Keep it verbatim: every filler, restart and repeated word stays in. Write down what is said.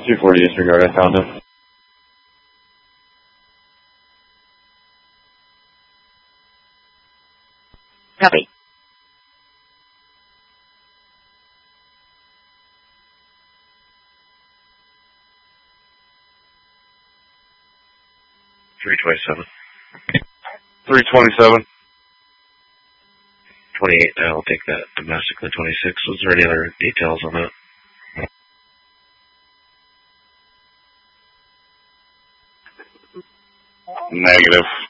two forty Eastern Guard, I found him. Copy. three twenty-seven. three twenty-seven. twenty-eight, I'll take that. Domestically twenty-six. Was there any other details on that? Negative.